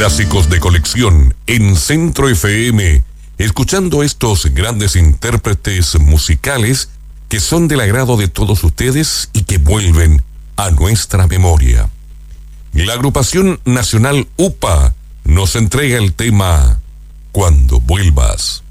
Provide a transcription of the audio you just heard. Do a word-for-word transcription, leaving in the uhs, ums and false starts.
Clásicos de colección en Centro F M, escuchando estos grandes intérpretes musicales que son del agrado de todos ustedes y que vuelven a nuestra memoria. La agrupación nacional U P A nos entrega el tema Cuando vuelvas.